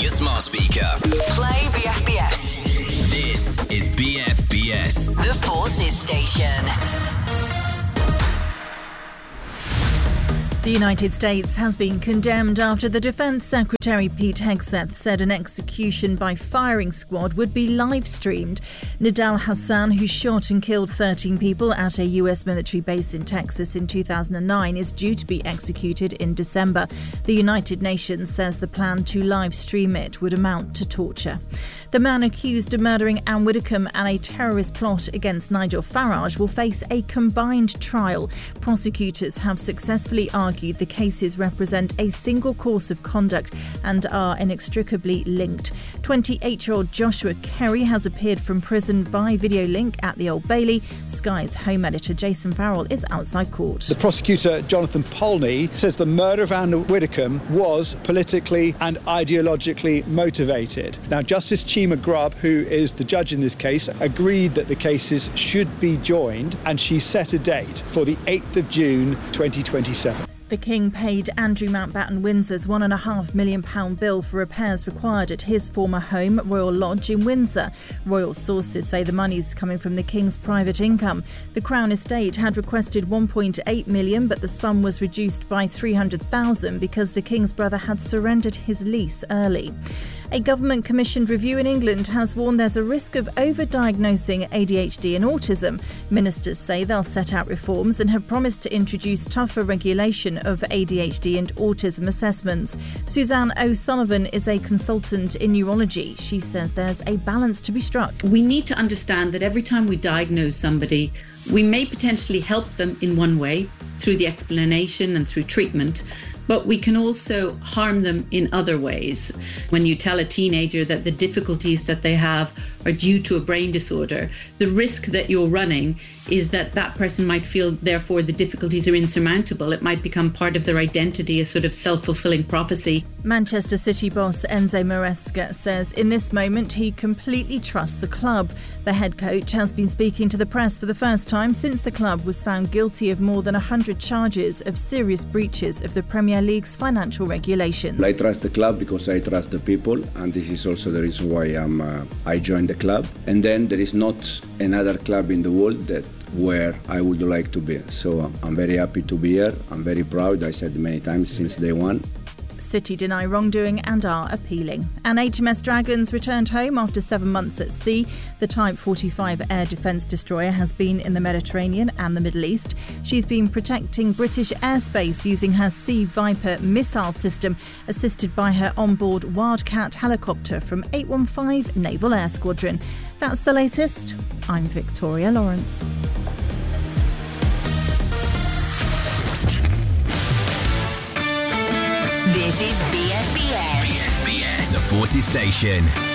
your smart speaker. Play BFBS. This is BFBS. The Forces Station. The United States has been condemned after the Defence Secretary Pete Hegseth said an execution by firing squad would be live-streamed. Nidal Hassan, who shot and killed 13 people at a US military base in Texas in 2009, is due to be executed in December. The United Nations says the plan to live-stream it would amount to torture. The man accused of murdering Anne Widdecombe and a terrorist plot against Nigel Farage will face a combined trial. Prosecutors have successfully argued the cases represent a single course of conduct and are inextricably linked. 28-year-old Joshua Kerry has appeared from prison by video link at the Old Bailey. Sky's home editor Jason Farrell is outside court. The prosecutor, Jonathan Polney, says the murder of Anne Widdecombe was politically and ideologically motivated. Now, Justice Chima Grubb, who is the judge in this case, agreed that the cases should be joined, and she set a date for the 8th of June 2027. The King paid Andrew Mountbatten Windsor's £1.5 million bill for repairs required at his former home, Royal Lodge in Windsor. Royal sources say the money's coming from the King's private income. The Crown Estate had requested £1.8 million, but the sum was reduced by £300,000 because the King's brother had surrendered his lease early. A government-commissioned review in England has warned there's a risk of overdiagnosing ADHD and autism. Ministers say they'll set out reforms and have promised to introduce tougher regulation of ADHD and autism assessments. Suzanne O'Sullivan is a consultant in neurology. She says there's a balance to be struck. We need to understand that every time we diagnose somebody, we may potentially help them in one way through the explanation and through treatment, but we can also harm them in other ways. When you tell a teenager that the difficulties that they have are due to a brain disorder, the risk that you're running is that that person might feel, therefore, the difficulties are insurmountable. It might become part of their identity, a sort of self-fulfilling prophecy. Manchester City boss Enzo Maresca says in this moment he completely trusts the club. The head coach has been speaking to the press for the first time since the club was found guilty of more than 100 charges of serious breaches of the Premier League's financial regulations. I trust the club because I trust the people, and this is also the reason why I joined the club. And then there is not another club in the world where I would like to be. So I'm very happy to be here. I'm very proud. I said many times since day one. City deny wrongdoing and are appealing. And HMS Dragons returned home after 7 months at sea. The Type 45 air defence destroyer has been in the Mediterranean and the Middle East. She's been protecting British airspace using her Sea Viper missile system, assisted by her onboard Wildcat helicopter from 815 Naval Air Squadron. That's the latest. I'm Victoria Lawrence. This is BFBS. BFBS, the Forces Station.